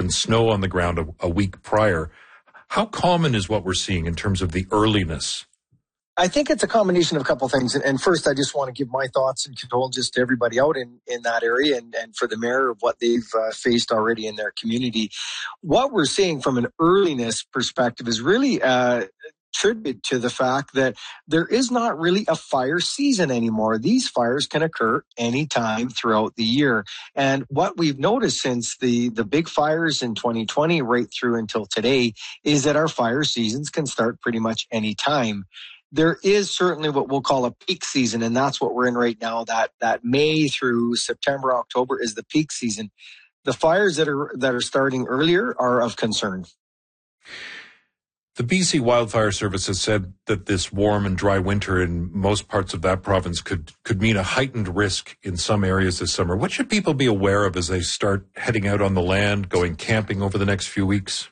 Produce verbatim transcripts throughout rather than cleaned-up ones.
been snow on the ground a, a week prior. How common is what we're seeing in terms of the earliness? I think it's a combination of a couple of things. And, and first, I just want to give my thoughts and condolences to everybody out in, in that area and, and for the mayor of what they've uh, faced already in their community. What we're seeing from an earliness perspective is really uh, attributed to the fact that there is not really a fire season anymore. These fires can occur anytime throughout the year. And what we've noticed since the, the big fires in twenty twenty right through until today is that our fire seasons can start pretty much anytime. There is certainly what we'll call a peak season, and that's what we're in right now. That that May through September, October is the peak season. The fires that are that are starting earlier are of concern. The B C Wildfire Service has said that this warm and dry winter in most parts of that province could could mean a heightened risk in some areas this summer. What should people be aware of as they start heading out on the land, going camping over the next few weeks?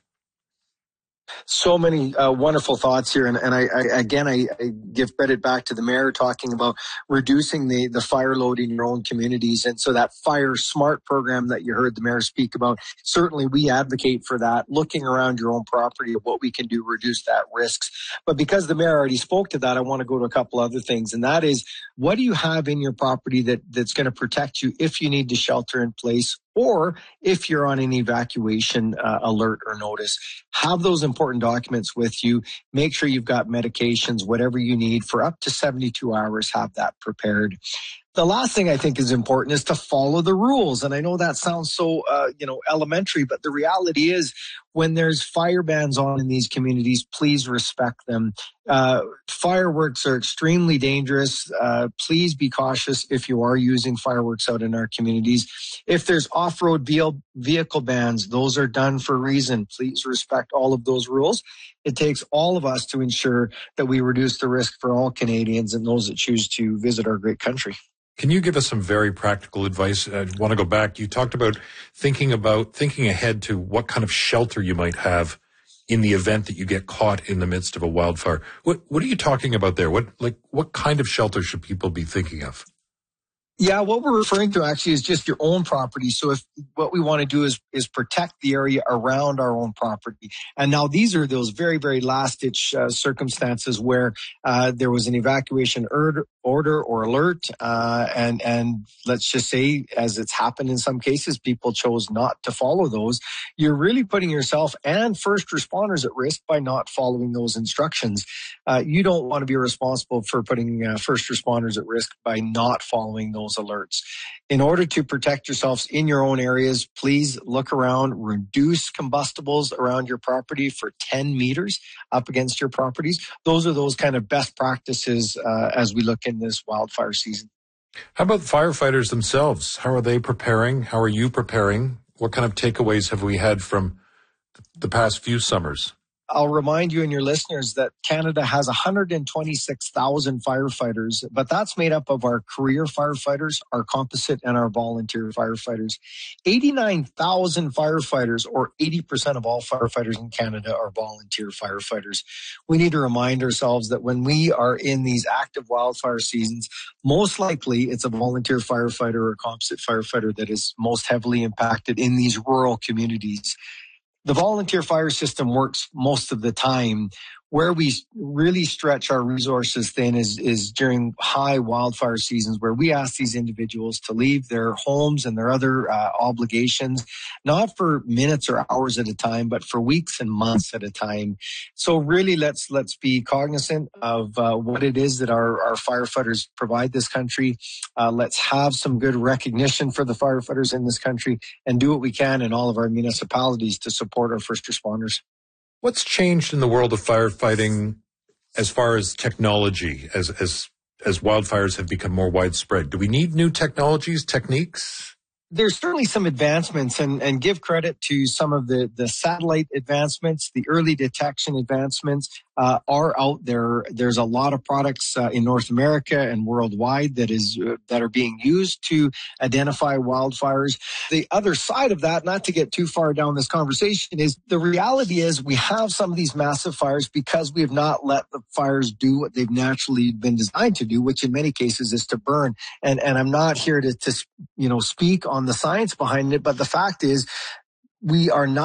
So many uh, wonderful thoughts here. And, and I, I again, I, I give credit back to the mayor talking about reducing the, the fire load in your own communities. And so that Fire Smart program that you heard the mayor speak about, certainly we advocate for that, looking around your own property of what we can do to reduce that risks. But because the mayor already spoke to that, I want to go to a couple other things. And that is, what do you have in your property that, that's going to protect you if you need to shelter in place, or if you're on an evacuation uh, alert or notice? Have those important documents with you. Make sure you've got medications, whatever you need for up to seventy-two hours, have that prepared. The last thing I think is important is to follow the rules. And I know that sounds so, uh, you know, elementary, but the reality is when there's fire bans on in these communities, please respect them. Uh, fireworks are extremely dangerous. Uh, please be cautious if you are using fireworks out in our communities. If there's off-road vehicle bans, those are done for a reason. Please respect all of those rules. It takes all of us to ensure that we reduce the risk for all Canadians and those that choose to visit our great country. Can you give us some very practical advice? I want to go back. You talked about thinking about thinking ahead to what kind of shelter you might have in the event that you get caught in the midst of a wildfire. What what are you talking about there? What like what kind of shelter should people be thinking of? Yeah, what we're referring to actually is just your own property. So if what we want to do is is protect the area around our own property. And now these are those very, very last-ditch uh, circumstances where uh, there was an evacuation order, order or alert. Uh, and, and let's just say, as it's happened in some cases, people chose not to follow those. You're really putting yourself and first responders at risk by not following those instructions. Uh, you don't want to be responsible for putting uh, first responders at risk by not following those alerts. In order to protect yourselves in your own areas, please look around, reduce combustibles around your property for ten meters up against your properties. Those are those kind of best practices uh, as we look in this wildfire season. How about firefighters themselves? How are they preparing? How are you preparing? What kind of takeaways have we had from the past few summers? I'll remind you and your listeners that Canada has one hundred twenty-six thousand firefighters, but that's made up of our career firefighters, our composite, and our volunteer firefighters. eighty-nine thousand firefighters, or eighty percent of all firefighters in Canada, are volunteer firefighters. We need to remind ourselves that when we are in these active wildfire seasons, most likely it's a volunteer firefighter or a composite firefighter that is most heavily impacted in these rural communities. The volunteer fire system works most of the time. Where we really stretch our resources thin is, is during high wildfire seasons, where we ask these individuals to leave their homes and their other uh, obligations, not for minutes or hours at a time, but for weeks and months at a time. So really, let's let's be cognizant of uh, what it is that our, our firefighters provide this country. Uh, let's have some good recognition for the firefighters in this country and do what we can in all of our municipalities to support our first responders. What's changed in the world of firefighting as far as technology, as as as wildfires have become more widespread? Do we need new technologies, techniques? There's certainly some advancements, and, and give credit to some of the, the satellite advancements, the early detection advancements uh, are out there. There's a lot of products uh, in North America and worldwide that is uh, that are being used to identify wildfires. The other side of that, not to get too far down this conversation, is the reality is we have some of these massive fires because we have not let the fires do what they've naturally been designed to do, which in many cases is to burn. And and I'm not here to, to you know speak on on the science behind it, but the fact is we are not